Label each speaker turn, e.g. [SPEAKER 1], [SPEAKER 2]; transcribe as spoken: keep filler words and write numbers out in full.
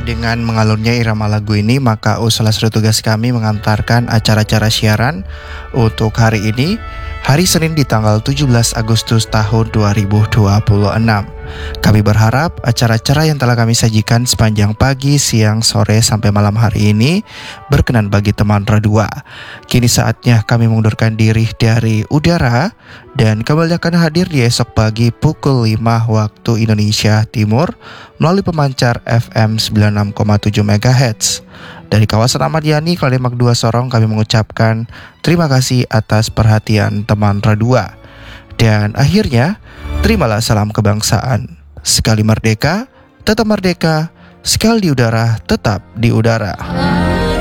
[SPEAKER 1] Dengan mengalunnya irama lagu ini, maka oh, salah satu tugas kami mengantarkan acara-acara siaran untuk hari ini, hari Senin di tanggal tujuh belas Agustus tahun dua ribu dua puluh enam. Kami berharap acara-acara yang telah kami sajikan sepanjang pagi, siang, sore, sampai malam hari ini berkenan bagi teman Radua. Kini saatnya kami mengundurkan diri dari udara dan kembali akan hadir di esok pagi pukul lima waktu Indonesia Timur melalui pemancar F M sembilan puluh enam koma tujuh megahertz. Dari kawasan Ahmad Yani, Kalidemak dua Sorong, kami mengucapkan terima kasih atas perhatian teman Radua. Dan akhirnya, terimalah salam kebangsaan. Sekali merdeka, tetap merdeka. Sekali di udara, tetap di udara.